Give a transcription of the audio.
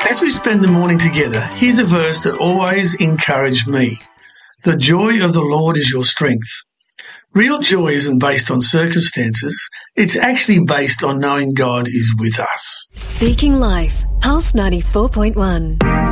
As we spend the morning together, here's a verse that always encouraged me. The joy of the Lord is your strength. Real joy isn't based on circumstances. It's actually based on knowing God is with us. Speaking Life, Pulse 94.1.